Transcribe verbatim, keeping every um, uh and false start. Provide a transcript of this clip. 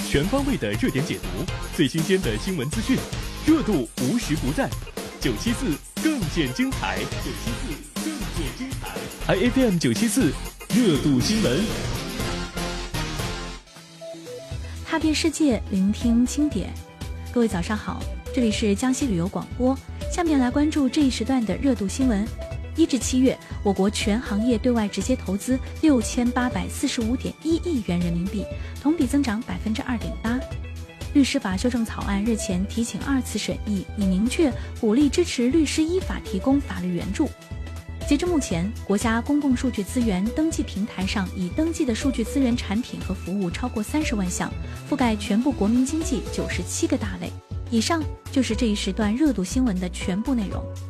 全方位的热点解读，最新鲜的新闻资讯，热度无时不在。九七四更见精彩，九七四更见精彩 ，I F M 九七四热度新闻， 踏遍世界，聆听经典。各位早上好，这里是江西旅游广播，下面来关注这一时段的热度新闻。一至七月，我国全行业对外直接投资六千八百四十五点一亿元人民币，同比增长百分之二点八。律师法修正草案日前提请二次审议，已明确鼓励支持律师依法提供法律援助。截至目前，国家公共数据资源登记平台上已登记的数据资源产品和服务超过三十万项，覆盖全部国民经济九十七个大类。以上就是这一时段热度新闻的全部内容。